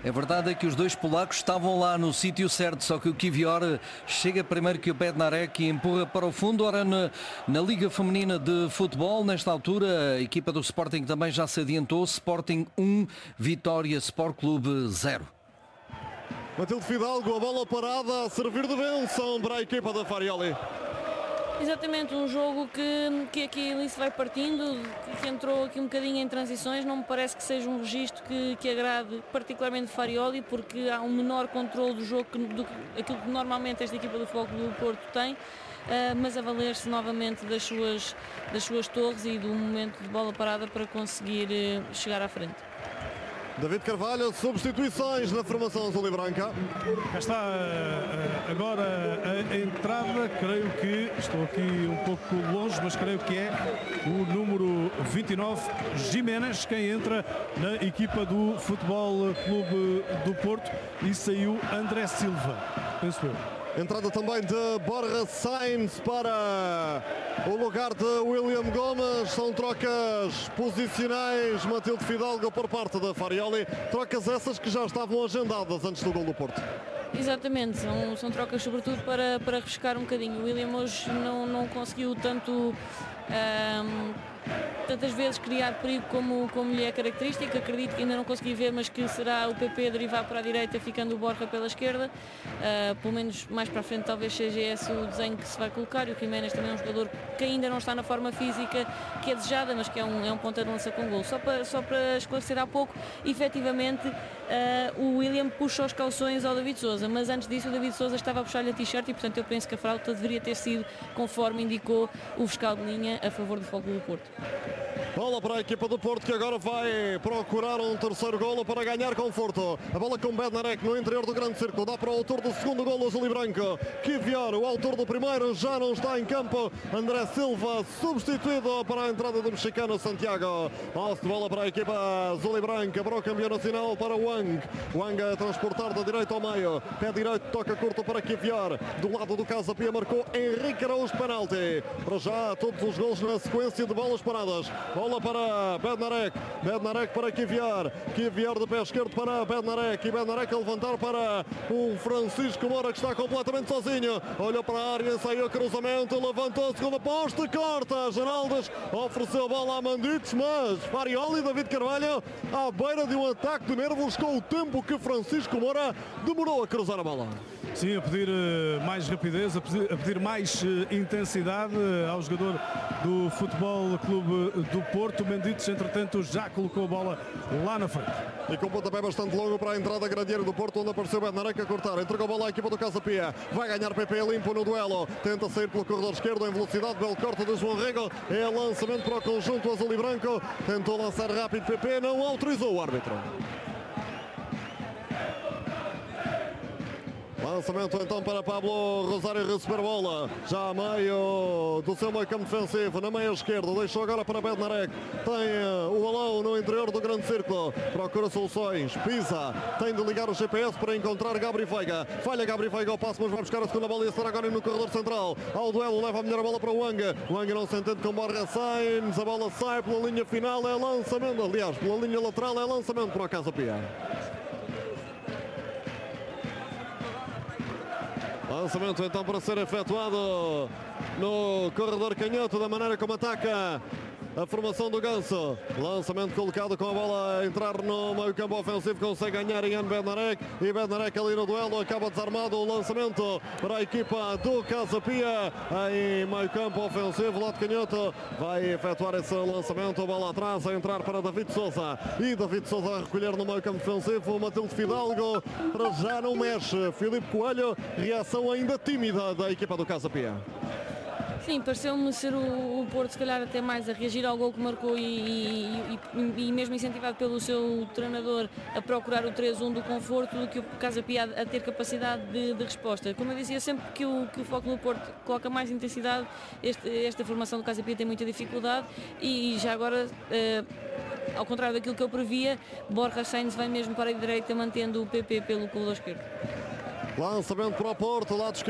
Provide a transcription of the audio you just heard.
É verdade que os dois polacos estavam lá no sítio certo, só que o Kivior chega primeiro que o Bednarek e empurra para o fundo. Ora, na Liga Feminina de Futebol, nesta altura, a equipa do Sporting também já se adiantou. Sporting 1, Vitória Sport Clube 0. Matilde Fidalgo, a bola parada a servir de bênção para a equipa da Farioli. Exatamente, um jogo que aqui ali se vai partindo, que entrou aqui um bocadinho em transições. Não me parece que seja um registro que agrade particularmente Farioli, porque há um menor controle do jogo do aquilo que normalmente esta equipa do Futebol Clube do Porto tem, mas a valer-se novamente das suas torres e do momento de bola parada para conseguir chegar à frente. David Carvalho, substituições na formação azul e branca. Já está agora a entrada, creio que, estou aqui um pouco longe, mas creio que é o número 29, Jiménez, quem entra na equipa do Futebol Clube do Porto, e saiu André Silva, penso eu. Entrada também de Borja Sainz para o lugar de William Gomes. São trocas posicionais, Matilde Fidalgo, por parte da Farioli. Trocas essas que já estavam agendadas antes do gol do Porto. Exatamente, são trocas sobretudo para refrescar um bocadinho. O William hoje não conseguiu tantas vezes criar perigo como lhe é característica. Acredito que ainda não consegui ver, mas que será o PP a derivar para a direita, ficando o Borja pela esquerda. Pelo menos mais para a frente talvez seja esse o desenho que se vai colocar. E o Jiménez também é um jogador que ainda não está na forma física que é desejada, mas que é um ponta de lança com gol. Só para esclarecer há pouco, efetivamente o William puxa os calções ao David Sousa, mas antes disso o David Sousa estava a puxar-lhe a t-shirt e portanto eu penso que a falta deveria ter sido conforme indicou o fiscal de linha a favor do Futebol Clube do Porto. Bola para a equipa do Porto, que agora vai procurar um terceiro golo para ganhar conforto. A bola com Bednarek no interior do grande círculo. Dá para o autor do segundo golo azul e branco, Kivior. O autor do primeiro já não está em campo. André Silva substituído para a entrada do mexicano Santiago. Posse de bola para a equipa azul e branca, para o campeão nacional, para o Wang. Wang a transportar da direita ao meio. Pé direito, toca curto para Kivior. Do lado do Casa Pia marcou Henrique Araújo, penalti. Para já todos os golos na sequência de bolas paradas. Bola para Bednarek. Bednarek para Kivior. Kivior de pé esquerdo para Bednarek. E Bednarek a levantar para o Francisco Moura, que está completamente sozinho. Olha para a área, saiu o cruzamento, levantou a segunda posta, corta. Geraldes ofereceu a bola a Mandites, mas Farioli e David Carvalho à beira de um ataque de nervos com o tempo que Francisco Moura demorou a cruzar a bola. Sim, a pedir mais rapidez, a pedir mais intensidade ao jogador do Futebol Clube do Porto. Mendites, entretanto, já colocou a bola lá na frente. E com pontapé bastante longo para a entrada gradiente do Porto, onde apareceu Bednarek a cortar. Entregou a bola à equipa do Casa Pia. Vai ganhar PP limpo no duelo. Tenta sair pelo corredor esquerdo em velocidade. Belo corte de João Rego. É lançamento para o conjunto azul e branco. Tentou lançar rápido PP, não autorizou o árbitro. Lançamento então para Pablo Rosário receber bola. Já a meio do seu meio campo defensivo, na meia esquerda. Deixou agora para Bednarek. Tem o balão no interior do grande círculo. Procura soluções. Pisa. Tem de ligar o GPS para encontrar Gabri Veiga. Falha Gabri Veiga ao passo, mas vai buscar a segunda bola e estará agora no corredor central. Ao duelo, leva a melhor bola para o Wang. O Wang não se entende com Borja Sainz. A bola sai pela linha final. É lançamento. Aliás, pela linha lateral é lançamento para a Casa Pia. Lançamento então para ser efetuado no corredor canhoto, da maneira como ataca a formação do Ganso. Lançamento colocado com a bola a entrar no meio campo ofensivo, consegue ganhar Ian Bednarek, e Bednarek ali no duelo acaba desarmado. O lançamento para a equipa do Casa Pia em meio campo ofensivo, lado canhoto, vai efetuar esse lançamento, a bola atrás a entrar para David Sousa, e David Sousa a recolher no meio campo defensivo. Matilde Fidalgo para já não mexe. Filipe Coelho, reação ainda tímida da equipa do Casa Pia. Sim, pareceu-me ser o Porto se calhar até mais a reagir ao gol que marcou e mesmo incentivado pelo seu treinador a procurar o 3-1 do conforto, do que o Casa Pia a ter capacidade de resposta. Como eu dizia, sempre que o Foco no Porto coloca mais intensidade, esta formação do Casa Pia tem muita dificuldade e já agora... ao contrário daquilo que eu previa, Borja Sainz vai mesmo para a direita, mantendo o PP pelo corredor esquerdo. Lançamento para o Porto, lado esquerdo.